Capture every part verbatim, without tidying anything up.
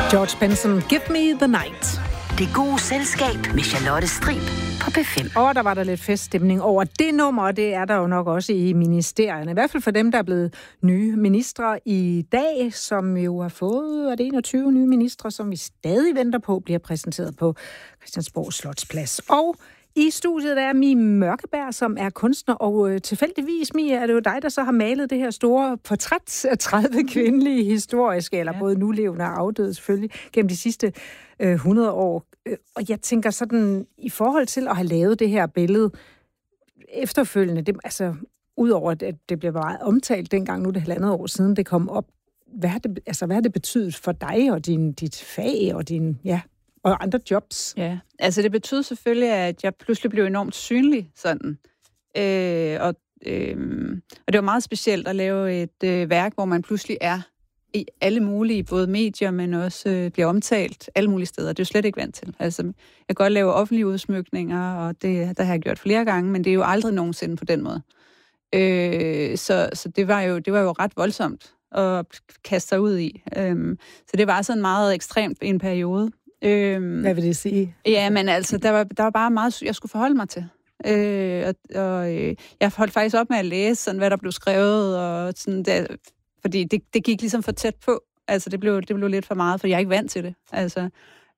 George Benson, Give Me the Night. Det gode selskab med Charlotte Strib på P fem. Og der var der lidt feststemning over det nummer, og det er der jo nok også i ministerierne. I hvert fald for dem, der er blevet nye ministre i dag, som jo har fået, er det enogtyve nye ministre, som vi stadig venter på, bliver præsenteret på Christiansborg Slotsplads. Og i studiet der er Mie Mørkeberg, som er kunstner, og øh, tilfældigvis, Mie, er det jo dig, der så har malet det her store portræt af tredive kvindelige historiske, eller ja. både nulevende og afdøde selvfølgelig, gennem de sidste øh, hundrede år. Og jeg tænker sådan, i forhold til at have lavet det her billede efterfølgende, det, altså udover at det blev meget omtalt dengang, nu det halvandet år siden, det kom op, hvad har det, altså, hvad har det betydet for dig og din, dit fag og din, ja, og andre jobs? Ja, altså det betyder selvfølgelig, at jeg pludselig blev enormt synlig sådan. Øh, og, øh, og det var meget specielt at lave et øh, værk, hvor man pludselig er i alle mulige, både medier, men også øh, bliver omtalt alle mulige steder. Det er jo slet ikke vant til. Altså, jeg kan godt lave offentlige udsmykninger, og det der har jeg gjort flere gange, men det er jo aldrig nogensinde på den måde. Øh, så så det, var jo, det var jo ret voldsomt at kaste sig ud i. Øh, så det var sådan meget ekstremt i en periode. Øhm, Hvad vil det sige? Ja, men altså, der var, der var bare meget, jeg skulle forholde mig til. Øh, og og øh, jeg holdt faktisk op med at læse, sådan, hvad der blev skrevet, og sådan der, fordi det, det gik ligesom for tæt på. Altså, det blev, det blev lidt for meget, for jeg er ikke vant til det. Altså,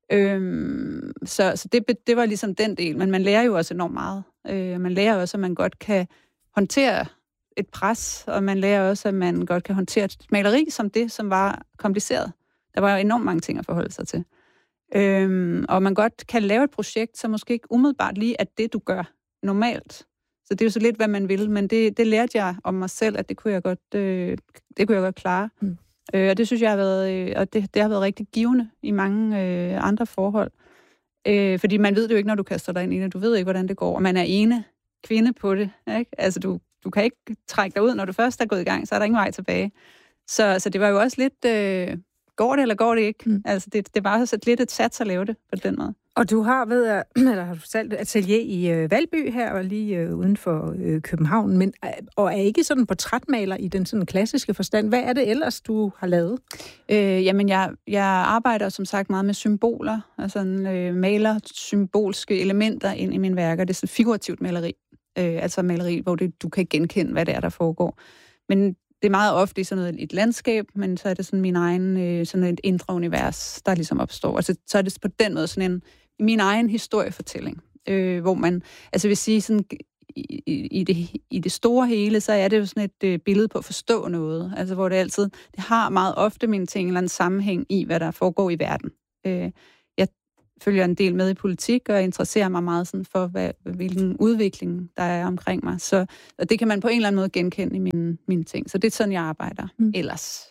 øh, så så det, det var ligesom den del, men man lærer jo også enormt meget. Øh, man lærer også, at man godt kan håndtere et pres, og man lærer også, at man godt kan håndtere et maleri som det, som var kompliceret. Der var jo enormt mange ting at forholde sig til. Øhm, og man godt kan lave et projekt, som måske ikke umiddelbart lige er det, du gør normalt. Så det er jo så lidt, hvad man vil, men det, det lærte jeg om mig selv, at det kunne jeg godt, øh, det kunne jeg godt klare. Mm. Øh, og det synes jeg har været, øh, og det, det har været rigtig givende i mange øh, andre forhold. Øh, fordi man ved det jo ikke, når du kaster dig ind i det. Du ved ikke, hvordan det går, og man er ene kvinde på det. Ikke? Altså, du, du kan ikke trække dig ud, når du først er gået i gang, så er der ingen vej tilbage. Så, så det var jo også lidt... Øh, Går det, eller går det ikke? Mm. Altså, det, det var også lidt et sats at lave det på den måde. Og du har ved at, eller har du selv atelier i øh, Valby her, og lige øh, uden for øh, København, men, øh, og er ikke sådan en portrætmaler i den sådan klassiske forstand. Hvad er det ellers, du har lavet? Øh, jamen, jeg, jeg arbejder som sagt meget med symboler, altså øh, maler symbolske elementer ind i mine værker. Det er sådan figurativt maleri, øh, altså maleri, hvor det, du kan genkende, hvad det er, der foregår. Men det er meget ofte i sådan noget, et landskab, men så er det sådan min egen, øh, sådan et indre univers, der ligesom opstår. Altså, så er det på den måde sådan en, min egen historiefortælling, øh, hvor man, altså vil sige sådan, i, i, det, i det store hele, så er det jo sådan et øh, billede på at forstå noget, altså hvor det altid, det har meget ofte mine ting, eller en sammenhæng i, hvad der foregår i verden. Øh, jeg følger en del med i politik, og interesserer mig meget sådan for, hvad, hvilken udvikling der er omkring mig. Så og det kan man på en eller anden måde genkende i mine, mine ting. Så det er sådan, jeg arbejder mm. ellers.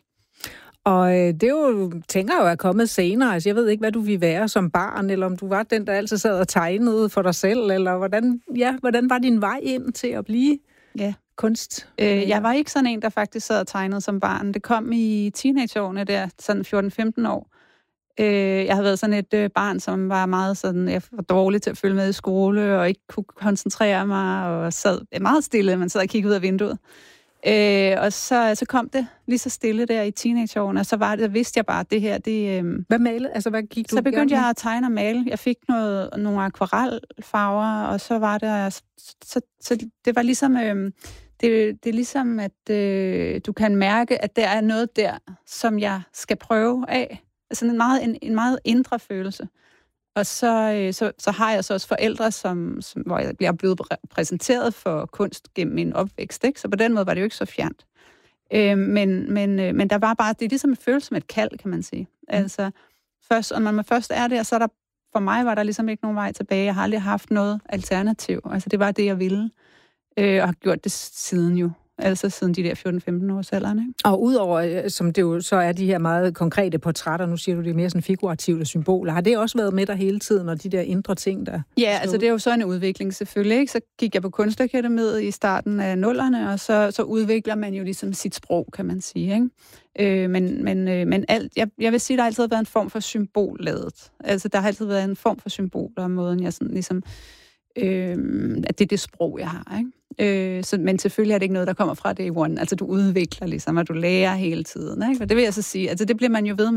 Og øh, det er jo, tænker jeg jo, er kommet senere. Altså, jeg ved ikke, hvad du ville være som barn, eller om du var den, der altid sad og tegnede for dig selv, eller hvordan, ja, hvordan var din vej ind til at blive ja. kunst? Øh, jeg var ikke sådan en, der faktisk sad og tegnede som barn. Det kom i teenageårene der, sådan fjorten femten år. Jeg har været sådan et øh, barn, som var meget sådan, jeg var dårlig til at følge med i skole, og ikke kunne koncentrere mig, og sad meget stille, man sad og kiggede ud af vinduet. Øh, og så, så kom det lige så stille der i teenageårene, og så var det, der vidste jeg bare, at det her, det... Øh, hvad malede? Altså, hvad gik du? Så begyndte jeg at tegne og male. Jeg fik noget, nogle akvarelfarver, og så var der... Så, så, så det var ligesom... Øh, det, det er ligesom, at øh, du kan mærke, at der er noget der, som jeg skal prøve af. Altså en meget, en, en meget indre følelse. Og så, øh, så, så har jeg så også forældre, som, som, hvor jeg bliver blevet præsenteret for kunst gennem min opvækst. Ikke? Så på den måde var det jo ikke så fjernt. Øh, men, men, øh, men der var bare, det er ligesom en følelse som et kald, kan man sige. Mm. Altså, først, og når man først er der, så er der, for mig var der ligesom ikke nogen vej tilbage. Jeg har aldrig haft noget alternativ. Altså det var det, jeg ville. Øh, og har gjort det siden jo. Altså siden de der fjorten femten års alderen, ikke? Og udover, som det jo så er de her meget konkrete portrætter, nu siger du, det er mere sådan figurative symboler, har det også været med dig hele tiden, og de der indre ting, der... Ja, altså det er jo så en udvikling selvfølgelig, ikke? Så gik jeg på Kunstakademiet i starten af nullerne, og så, så udvikler man jo ligesom sit sprog, kan man sige, ikke? Øh, men men, øh, men alt, jeg, jeg vil sige, der har altid været en form for symbolladet. Altså der har altid været en form for symboler, og måden jeg sådan ligesom... Øh, at det er det sprog, jeg har, ikke? Øh, så, men selvfølgelig er det ikke noget, der kommer fra day one. Altså, du udvikler ligesom, og du lærer hele tiden, ikke? Og det vil jeg så sige, altså, det bliver man jo ved med,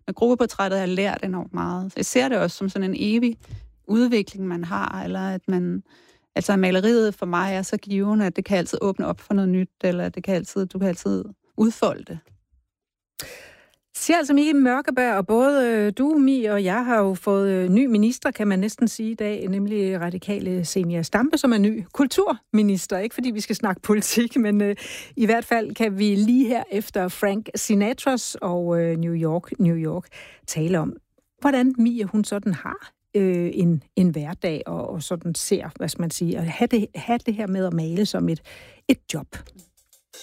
med gruppeportrættet har jeg lært enormt meget. Så jeg ser det også som sådan en evig udvikling, man har, eller at man... Altså maleriet for mig er så givende, at det kan altid åbne op for noget nyt, eller det kan altid, du kan altid udfolde det. Siger altså Mie Mørkeberg, og både du, Mie, og jeg har jo fået ny minister, kan man næsten sige i dag, nemlig radikale Zenia Stampe, som er ny kulturminister. Ikke fordi vi skal snakke politik, men øh, i hvert fald kan vi lige her efter Frank Sinatras og øh, New York, New York tale om, hvordan Mie hun sådan har øh, en, en hverdag, og, og sådan ser, hvad skal man sige, at have det, have det her med at male som et, et job.